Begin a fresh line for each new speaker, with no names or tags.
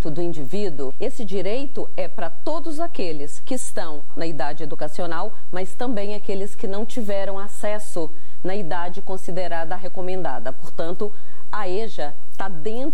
direito do indivíduo, esse direito é para todos aqueles que estão na idade educacional, mas também aqueles que não tiveram acesso na idade considerada recomendada. Portanto, a EJA está dentro